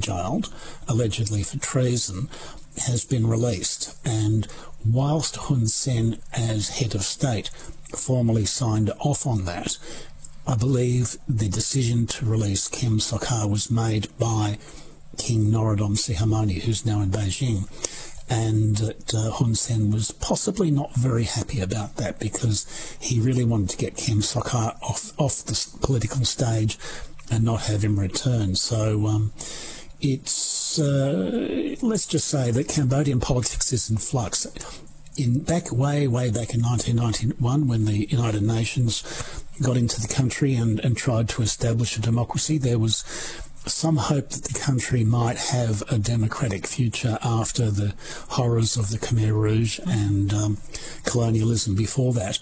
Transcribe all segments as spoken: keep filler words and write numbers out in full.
jailed, allegedly for treason, has been released. And whilst Hun Sen, as head of state, formally signed off on that, I believe the decision to release Kem Sokha was made by King Norodom Sihamoni, who's now in Beijing. And that uh, Hun Sen was possibly not very happy about that, because he really wanted to get Kem Sokha off, off the political stage and not have him return. So um, it's, uh, let's just say that Cambodian politics is in flux. In back way, way back in nineteen ninety-one, when the United Nations got into the country and, and tried to establish a democracy, there was some hope that the country might have a democratic future after the horrors of the Khmer Rouge and um, colonialism before that.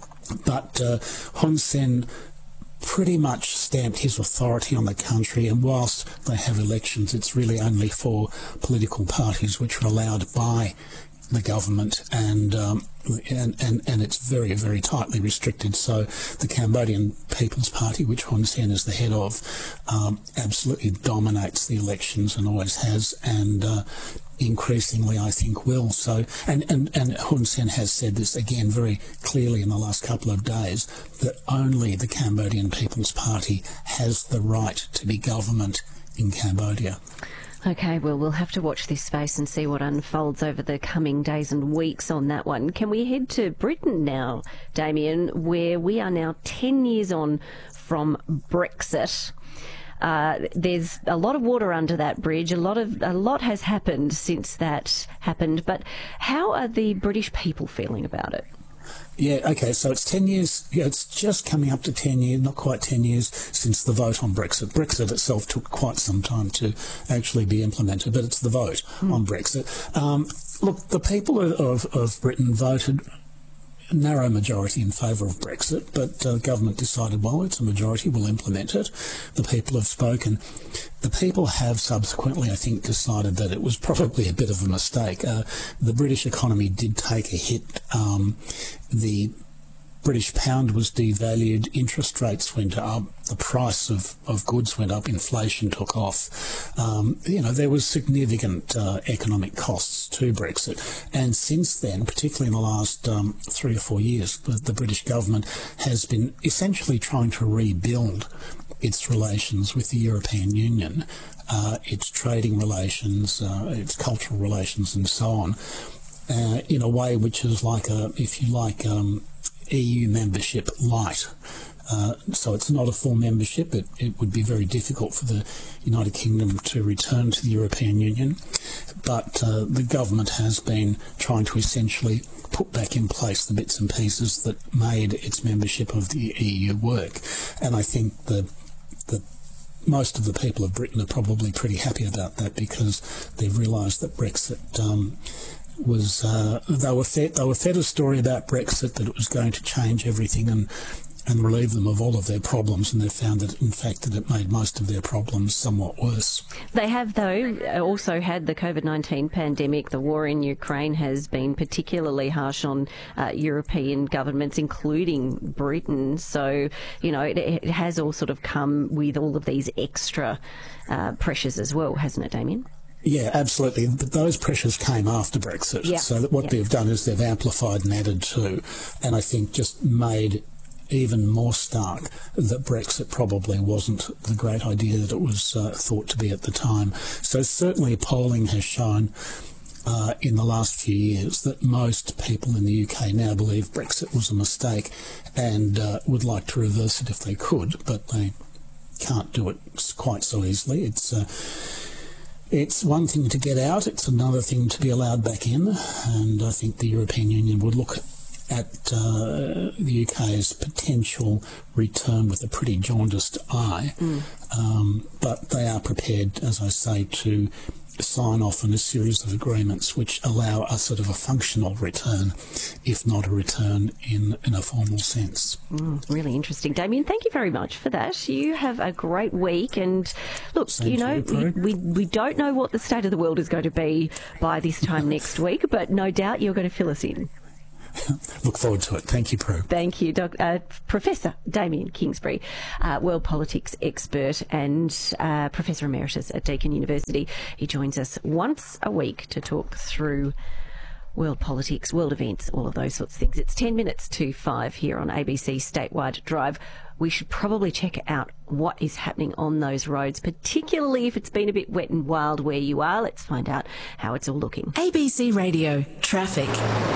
But uh, Hun Sen pretty much stamped his authority on the country, and whilst they have elections, it's really only for political parties which are allowed by the government, and, um, and and and it's very, very tightly restricted. So the Cambodian People's Party, which Hun Sen is the head of, um, absolutely dominates the elections and always has, and uh, increasingly I think will. So and, and, and Hun Sen has said this again very clearly in the last couple of days, that only the Cambodian People's Party has the right to be government in Cambodia. OK, well, we'll have to watch this space and see what unfolds over the coming days and weeks on that one. Can we head to Britain now, Damien, where we are now ten years on from Brexit? Uh, there's a lot of water under that bridge. A lot of a lot has happened since that happened. But how are the British people feeling about it? Yeah, okay, so it's ten years, yeah, it's just coming up to ten years, not quite ten years, since the vote on Brexit. Brexit itself took quite some time to actually be implemented, but it's the vote mm. on Brexit. Um, look, the people of, of, of Britain voted a narrow majority in favour of Brexit, but uh, government decided, well, it's a majority, we'll implement it. The people have spoken. The people have subsequently, I think, decided that it was probably a bit of a mistake. Uh, the British economy did take a hit. Um, the British pound was devalued, interest rates went up, the price of, of goods went up, inflation took off. Um, you know, there was significant uh, economic costs to Brexit. And since then, particularly in the last um, three or four years, the, the British government has been essentially trying to rebuild its relations with the European Union, uh, its trading relations, uh, its cultural relations and so on, uh, in a way which is like a, if you like, um, E U membership light. Uh, so it's not a full membership. It, it would be very difficult for the United Kingdom to return to the European Union. But uh, the government has been trying to essentially put back in place the bits and pieces that made its membership of the E U work. And I think the, the most of the people of Britain are probably pretty happy about that, because they've realised that Brexit um, was uh, they were fed they were fed a story about Brexit, that it was going to change everything and and relieve them of all of their problems, and they found that in fact that it made most of their problems somewhat worse. They have, though, also had the COVID nineteen pandemic. The war in Ukraine has been particularly harsh on uh, European governments, including Britain. So, you know, it, it has all sort of come with all of these extra uh, pressures as well, hasn't it, Damien? Yeah, absolutely. But those pressures came after Brexit. Yeah. So that what yeah. they've done is they've amplified and added to, and I think just made even more stark that Brexit probably wasn't the great idea that it was uh, thought to be at the time. So certainly polling has shown uh, in the last few years that most people in the U K now believe Brexit was a mistake and uh, would like to reverse it if they could, but they can't do it quite so easily. It's uh, It's one thing to get out, it's another thing to be allowed back in, and I think the European Union would look at uh, the U K's potential return with a pretty jaundiced eye. Mm. Um, but they are prepared, as I say, to sign off on a series of agreements which allow a sort of a functional return, if not a return in, in a formal sense. Mm, really interesting. Damien, thank you very much for that. You have a great week, and look, Same you know, you, we, we don't know what the state of the world is going to be by this time next week, but no doubt you're going to fill us in. Look forward to it. Thank you, Prue. Thank you, Doc uh, Professor Damien Kingsbury, uh, world politics expert and uh, Professor Emeritus at Deakin University. He joins us once a week to talk through world politics, world events, all of those sorts of things. It's ten minutes to five here on A B C Statewide Drive. We should probably check out what is happening on those roads, particularly if it's been a bit wet and wild where you are. Let's find out how it's all looking. A B C Radio Traffic.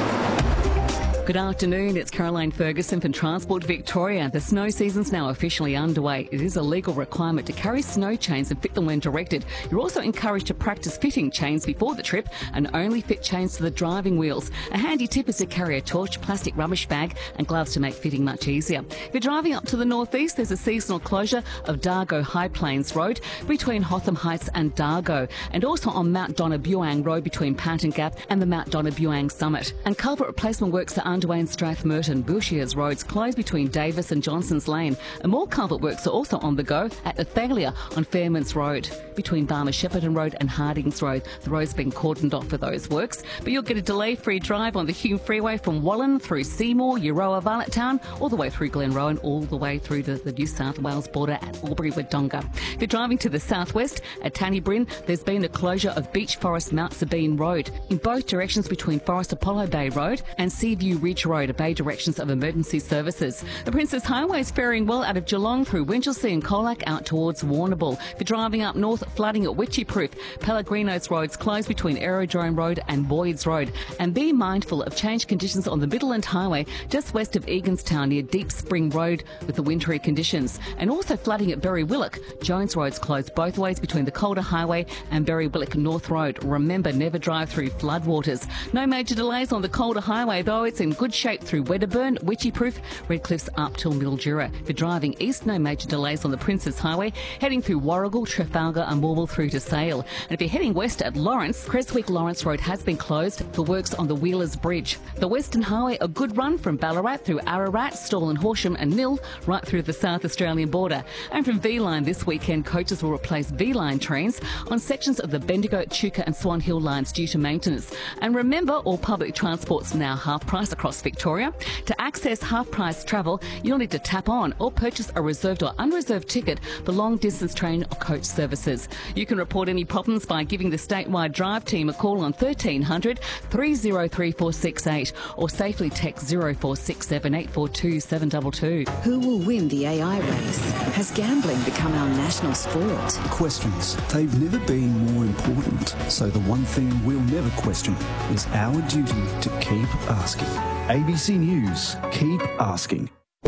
Good afternoon, it's Caroline Ferguson from Transport Victoria. The snow season's now officially underway. It is a legal requirement to carry snow chains and fit them when directed. You're also encouraged to practice fitting chains before the trip and only fit chains to the driving wheels. A handy tip is to carry a torch, plastic rubbish bag and gloves to make fitting much easier. If you're driving up to the northeast, there's a seasonal closure of Dargo High Plains Road between Hotham Heights and Dargo, and also on Mount Donnabuang Road between Panton Gap and the Mount Donnabuang Summit. And culvert replacement works are underway in Strathmerton. Bushiers Roads closed between Davis and Johnson's Lane. And more culvert works are also on the go at Athalia on Fairmans Road between Barmer Shepparton Road and Hardings Road. The road's been cordoned off for those works, but you'll get a delay-free drive on the Hume Freeway from Wallen through Seymour, Euroa, Varletown, all the way through Glenrowan, all the way through to the New South Wales border at Albury-Wodonga. If you're driving to the southwest at Tannybryn, there's been a closure of Beach Forest Mount Sabine Road in both directions between Forest Apollo Bay Road and Seaview Ridge Road, are bay directions of emergency services. The Princess Highway is faring well out of Geelong through Winchelsea and Colac out towards Warrnambool. If you're driving up north, flooding at Witchyproof. Pellegrino's Roads closed between Aerodrome Road and Boyd's Road. And be mindful of changed conditions on the Midland Highway just west of Eganstown near Deep Spring Road with the wintry conditions. And also flooding at Berry-Willock. Jones Road's closed both ways between the Calder Highway and Berry-Willock North Road. Remember, never drive through floodwaters. No major delays on the Calder Highway though. It's in good shape through Wedderburn, Witchyproof, Redcliffs up till Mildura. For driving east, no major delays on the Princes Highway, heading through Warrigal, Trafalgar and Morwell through to Sale. And if you're heading west at Lawrence, Creswick Lawrence Road has been closed for works on the Wheelers Bridge. The Western Highway, a good run from Ballarat through Ararat, Stalin, Horsham and Mill, right through the South Australian border. And from V-Line this weekend, coaches will replace V-Line trains on sections of the Bendigo, Chuka and Swan Hill lines due to maintenance. And remember, all public transport's now half price across Victoria. To access half-price travel, you'll need to tap on or purchase a reserved or unreserved ticket for long-distance train or coach services. You can report any problems by giving the Statewide Drive team a call on thirteen hundred, three oh three, four six eight or safely text zero four six seven, eight four two, seven two two. Who will win the A I race? Has gambling become our national sport? Questions. They've never been more important. So the one thing we'll never question is our duty to keep asking. A B C News. Keep asking.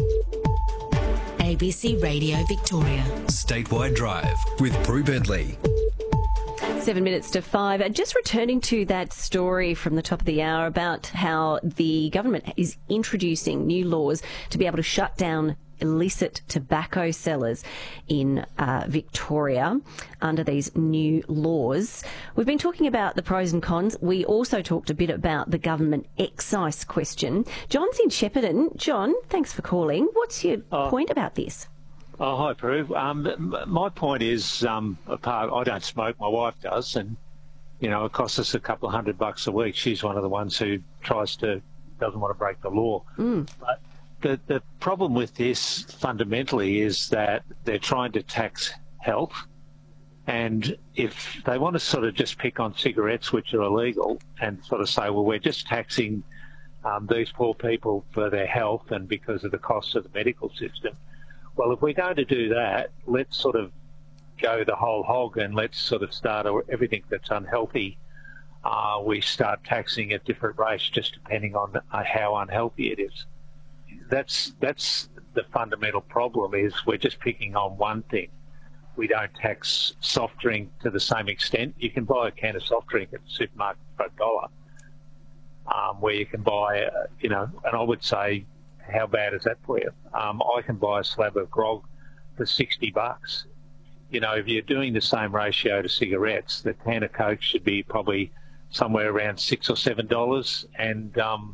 A B C Radio Victoria. Statewide Drive with Prue Bentley. Seven minutes to five. Uh, Just returning to that story from the top of the hour about how the government is introducing new laws to be able to shut down illicit tobacco sellers in uh, Victoria under these new laws. We've been talking about the pros and cons. We also talked a bit about the government excise question. John's in Shepparton. John, thanks for calling. What's your oh. point about this? Oh, hi, Prue. Um, my point is, um, apart, I don't smoke, my wife does, and, you know, it costs us a couple of hundred bucks a week. She's one of the ones who tries to, doesn't want to break the law. Mm. But the, the problem with this fundamentally is that they're trying to tax health, and if they want to sort of just pick on cigarettes, which are illegal, and sort of say, well, we're just taxing um, these poor people for their health and because of the costs of the medical system. Well, if we're going to do that, let's sort of go the whole hog and let's sort of start everything that's unhealthy. Uh, we start taxing at different rates just depending on how unhealthy it is. That's that's the fundamental problem, is we're just picking on one thing. We don't tax soft drink to the same extent. You can buy a can of soft drink at the supermarket for a dollar, um, where you can buy, uh, you know, and I would say, how bad is that for you? Um, I can buy a slab of grog for sixty bucks. You know, if you're doing the same ratio to cigarettes, the can of Coke should be probably somewhere around six or seven dollars, and um,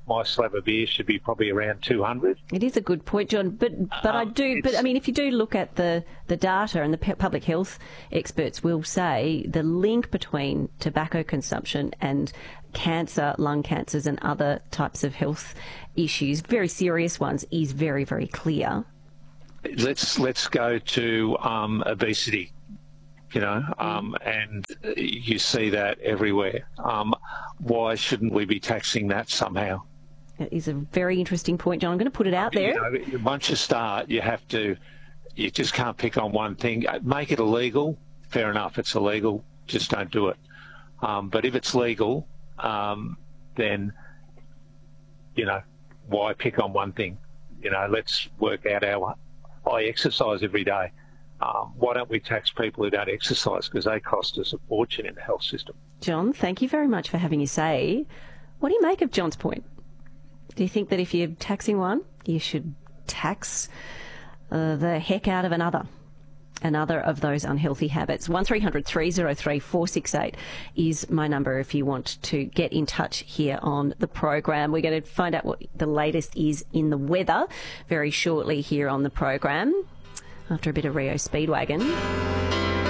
my slab of beer should be probably around two hundred. It is a good point, John. But but um, I do. But I mean, if you do look at the, the data, and the public health experts will say the link between tobacco consumption and cancer, lung cancers, and other types of health issues, very serious ones, is very very clear. Let's let's go to um, obesity. You know, um, and you see that everywhere. Um, why shouldn't we be taxing that somehow? That is a very interesting point, John. I'm going to put it out there. You know, once you start, you have to, you just can't pick on one thing. Make it illegal, fair enough, it's illegal, just don't do it. Um, but if it's legal, um, then, you know, why pick on one thing? You know, let's work out our, I exercise every day. Um, why don't we tax people who don't exercise, because they cost us a fortune in the health system. John, thank you very much for having your say. What do you make of John's point? Do you think that if you're taxing one, you should tax uh, the heck out of another? Another of those unhealthy habits. one three hundred three oh three four six eight is my number if you want to get in touch here on the program. We're going to find out what the latest is in the weather very shortly here on the program, after a bit of Rio Speedwagon.